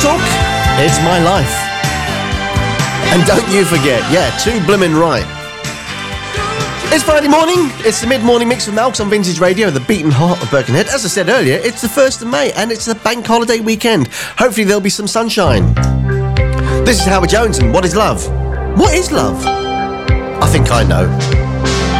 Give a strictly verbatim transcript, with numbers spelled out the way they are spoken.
Talk, it's my life. And don't you forget, yeah, too blimmin' right. It's Friday morning, it's the mid-morning mix with Malks on Vintage Radio, the beating heart of Birkenhead. As I said earlier, it's the first of May and it's a bank holiday weekend. Hopefully there'll be some sunshine. This is Howard Jones and What is Love? What is love? I think I know.